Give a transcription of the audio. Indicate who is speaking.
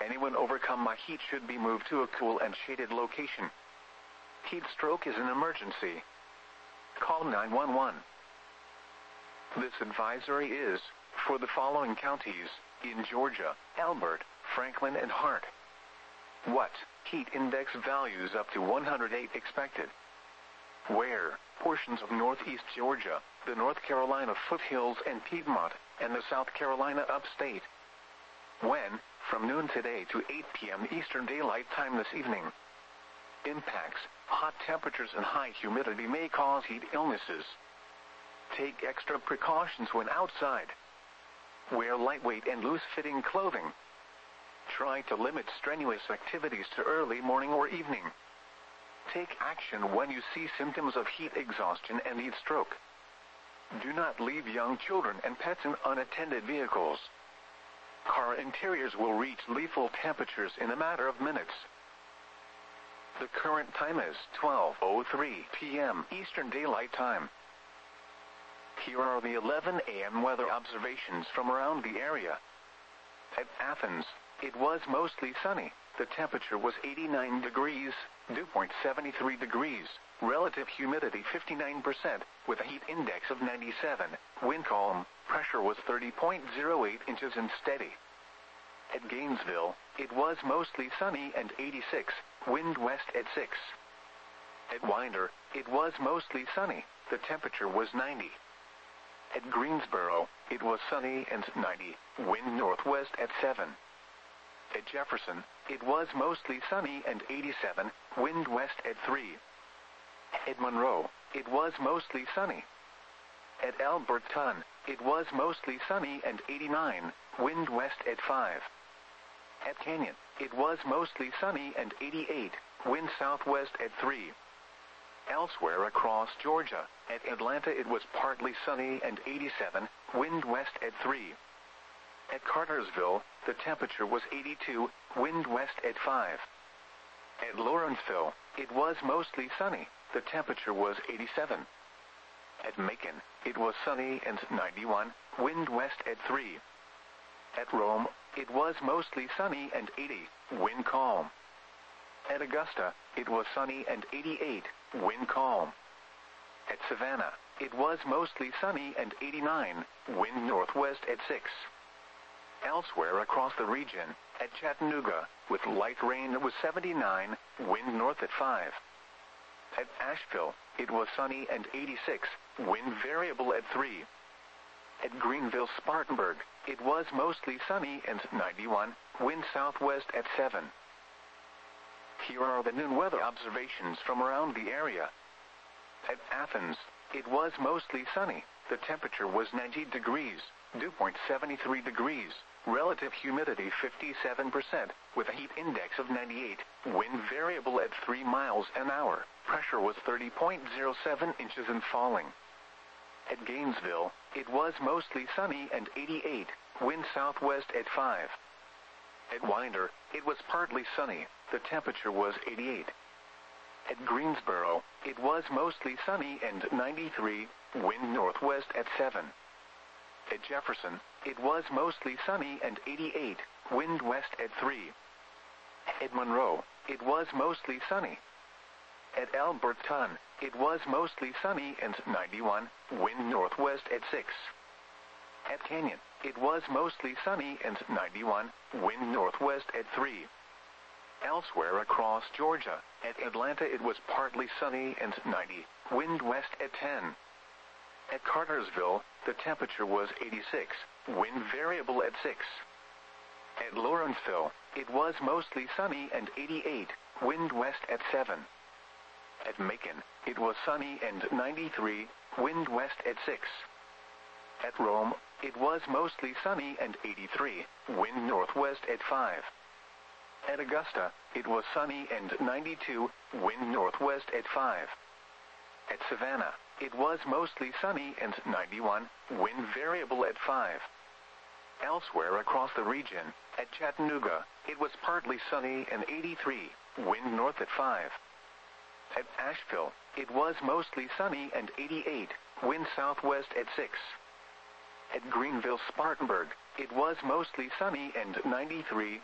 Speaker 1: Anyone overcome by heat should be moved to a cool and shaded location. Heat stroke is an emergency. Call 911. This advisory is for the following counties in Georgia: Elbert, Franklin, and Hart. What? Heat index values up to 108 expected. Where? Portions of northeast Georgia, the North Carolina foothills and Piedmont, and the South Carolina upstate. When? From noon today to 8 p.m. Eastern Daylight Time this evening. Impacts: hot temperatures and high humidity may cause heat illnesses. Take extra precautions when outside. Wear lightweight and loose-fitting clothing. Try to limit strenuous activities to early morning or evening. Take action when you see symptoms of heat exhaustion and heat stroke. Do not leave young children and pets in unattended vehicles. Car interiors will reach lethal temperatures in a matter of minutes. The current time is 12:03 p.m. Eastern Daylight Time. Here are the 11 a.m. weather observations from around the area. At Athens, it was mostly sunny. The temperature was 89 degrees, dew point 73 degrees, relative humidity 59%, with a heat index of 97, wind calm, pressure was 30.08 inches and steady. At Gainesville, it was mostly sunny and 86, wind west at 6. At Winder, it was mostly sunny, the temperature was 90. At Greensboro, it was sunny and 90, wind northwest at 7. At Jefferson, it was mostly sunny and 87, wind west at 3. At Monroe, it was mostly sunny. At Alberton, it was mostly sunny and 89, wind west at 5. At Canyon, it was mostly sunny and 88, wind southwest at 3. Elsewhere across Georgia, at Atlanta it was partly sunny and 87, wind west at 3. At Cartersville, the temperature was 82, wind west at 5. At Lawrenceville, it was mostly sunny, the temperature was 87. At Macon, it was sunny and 91, wind west at 3. At Rome, it was mostly sunny and 80, wind calm. At Augusta, it was sunny and 88, wind calm. At Savannah, it was mostly sunny and 89, wind northwest at 6. Elsewhere across the region, at Chattanooga, with light rain it was 79, wind north at 5. At Asheville, it was sunny and 86, wind variable at 3. At Greenville-Spartanburg, it was mostly sunny and 91, wind southwest at 7. Here are the noon weather observations from around the area. At Athens, it was mostly sunny, the temperature was 90 degrees, dew point 73 degrees, relative humidity 57%, with a heat index of 98, wind variable at 3 miles an hour, pressure was 30.07 inches and falling. At Gainesville, it was mostly sunny and 88, wind southwest at 5. At Winder, it was partly sunny, the temperature was 88. At Greensboro, it was mostly sunny and 93, wind northwest at 7. At Jefferson, it was mostly sunny and 88, wind west at 3. At Monroe, it was mostly sunny. At Alberton, it was mostly sunny and 91, wind northwest at 6. At Canyon, it was mostly sunny and 91, wind northwest at 3. Elsewhere across Georgia, at Atlanta it was partly sunny and 90, wind west at 10. At Cartersville, the temperature was 86, wind variable at 6. At Lawrenceville, it was mostly sunny and 88, wind west at 7. At Macon, it was sunny and 93, wind west at 6. At Rome, it was mostly sunny and 83, wind northwest at 5. At Augusta, it was sunny and 92, wind northwest at 5. At Savannah, it was mostly sunny and 91, wind variable at 5. Elsewhere across the region, at Chattanooga, it was partly sunny and 83, wind north at 5. At Asheville, it was mostly sunny and 88, wind southwest at 6. At Greenville-Spartanburg, it was mostly sunny and 93,